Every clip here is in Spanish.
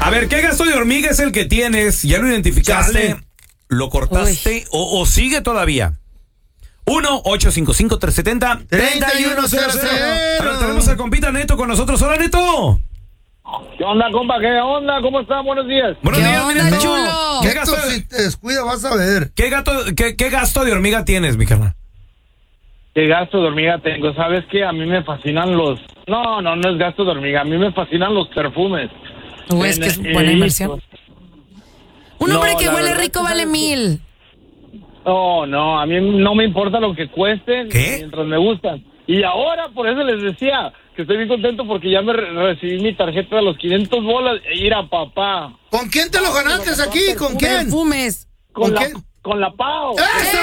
A ver, ¿qué gasto de hormiga es el que tienes? ¿Ya lo identificaste? Chale. ¿Lo cortaste o sigue todavía? 1-855-370-3100. A ver, tenemos al compita Neto con nosotros. ¡Hola, Neto! ¿Qué onda, compa? ¿Qué onda? ¿Cómo están? Buenos días. Buenos días, mi Neto. chulo? ¿Qué Esto, gasto, si te descuida, vas a ver. qué gasto de hormiga tienes, mi carnal? ¿Qué gasto de hormiga tengo? ¿Sabes qué? A mí me fascinan los... No es gasto de hormiga. A mí me fascinan los perfumes. Es que es buena inversión. Un hombre que la huele verdad rico que vale sabes- 1,000. No, a mí no me importa lo que cuesten ¿Qué? mientras me gustan. Y ahora, por eso les decía que estoy bien contento porque ya me recibí mi tarjeta de los 500 bolas. Ir a papá. ¿Con quién te lo ganaste aquí? ¿Con quién? Perfumes. ¿Con la, quién? con la Pau. ¡Eso!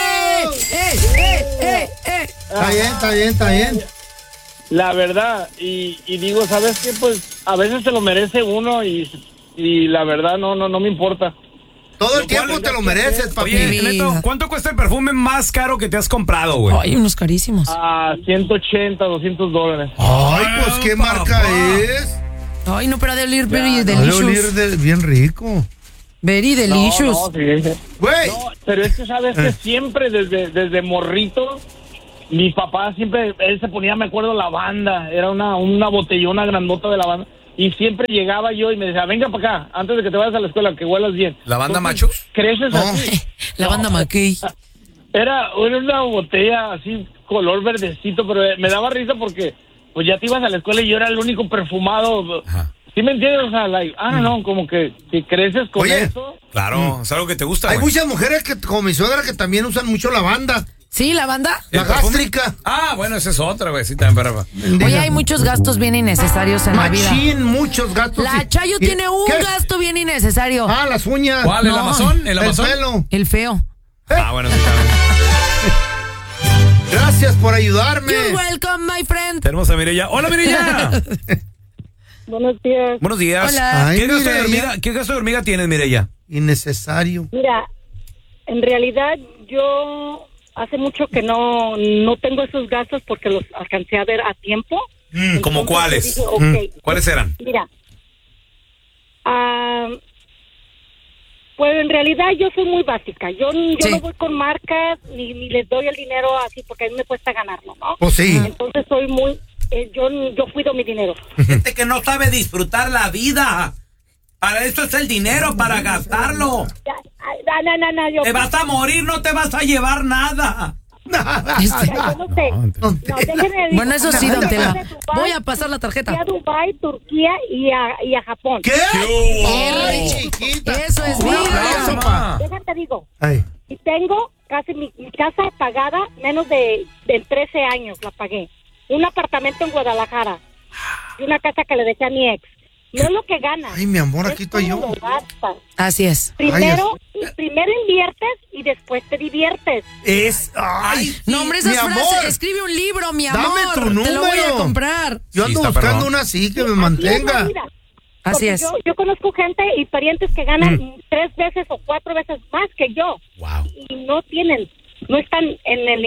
Está bien. La verdad, y digo, ¿sabes qué? Pues a veces se lo merece uno y la verdad no me importa. Todo el tiempo te lo mereces, papi. Oye, vida. Neto, ¿cuánto cuesta el perfume más caro que te has comprado, güey? Ay, unos carísimos. A 180, $200. Ay, pues, ¿qué papá. marca es? Ay, no, pero ha de oler very Debe oler delicious. bien rico. Very delicious. No, sí. Güey. No, pero es que sabes que siempre desde morrito, mi papá siempre, él se ponía, me acuerdo, lavanda, era una botellona grandota de lavanda, y siempre llegaba yo y me decía, venga para acá, antes de que te vayas a la escuela, que huelas bien. ¿Lavanda Entonces, machos? Creces No. así. La banda McKay. Era una botella así, color verdecito, pero me daba risa porque pues ya te ibas a la escuela y yo era el único perfumado. Ajá. ¿Sí me entiendes? O sea, no, como que si creces con Oye. eso... Claro, es algo que te gusta, Hay güey. muchas mujeres que, como mi suegra, que también usan mucho lavanda. ¿Sí, la banda? La ¿El perfume? gástrica. Ah, bueno, esa es otra, güey. Sí, también, pero... Oye, hay muchos gastos bien innecesarios en la vida. Machín, muchos gastos. La Chayo tiene un ¿Qué? gasto bien innecesario. Ah, las uñas. ¿Cuál? ¿El No. Amazon? ¿El El Amazon? pelo. El feo. Ah, bueno, sí, también. Gracias por ayudarme. You're welcome, my friend. Tenemos a Mireya. ¡Hola, Mireya! Buenos días. Buenos días. Hola. Ay, ¿Qué gasto de Mireya. hormiga, qué gasto de hormiga tienes, Mireya? Innecesario. Mira, en realidad yo hace mucho que no tengo esos gastos porque los alcancé a ver a tiempo. ¿Cómo Entonces, cuáles? yo dije, ok, ¿Cuáles eran? Mira, pues en realidad yo soy muy básica. Yo Sí. no voy con marcas ni les doy el dinero así porque a mí me cuesta ganarlo, ¿no? Pues sí. Entonces soy muy... yo cuido mi dinero. Gente que no sabe disfrutar la vida. Para eso es el dinero, para gastarlo. No, yo... Te vas a morir, no te vas a llevar nada. Yo no sé. No, déjenme Bueno, eso sí, don Tela. Dubái, Voy a pasar la Fui tarjeta. a Dubái, Turquía y a Japón. ¿Qué? Ay, chiquita. Eso es Un aplauso, vida. pa. Déjate digo. Ay. Y tengo casi mi casa pagada, menos de 13 años la pagué. Un apartamento en Guadalajara. Y una casa que le dejé a mi ex. No es lo que ganas. Ay, mi amor, aquí es estoy cómo yo. lo gastas. Así es. Primero inviertes y después te diviertes. Ay, No, hombre, mi esas amor. frases. Escribe un libro, mi amor. Dame tu Te lo voy a número. comprar. Yo Sí, ando está buscando perrón. una así que me Así es la mantenga. vida. Así Porque es. Yo conozco gente y parientes que ganan 3 veces o 4 veces más que yo. Wow. Y no están en el